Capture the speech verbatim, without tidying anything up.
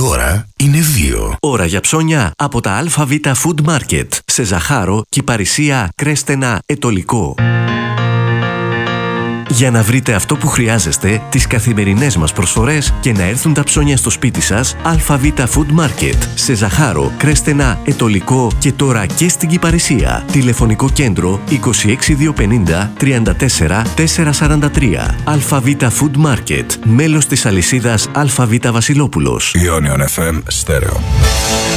ώρα είναι δύο. Ώρα για ψώνια από τα ΑΒ Food Market σε Ζαχάρο, Κυπαρισία, Κρέστενα, Ετωλικό. Για να βρείτε αυτό που χρειάζεστε, τις καθημερινές μας προσφορές και να έρθουν τα ψώνια στο σπίτι σας, ΑΒ Food Market σε Ζαχάρο, Κρέστενα, Ετωλικό και τώρα και στην Κυπαρισία. Τηλεφωνικό κέντρο είκοσι έξι διακόσια πενήντα τριάντα τέσσερα τετρακόσια σαράντα τρία. ΑΒ Food Market, μέλος της αλυσίδας ΑΒ Βασιλόπουλος. Ionion εφ εμ Stereo.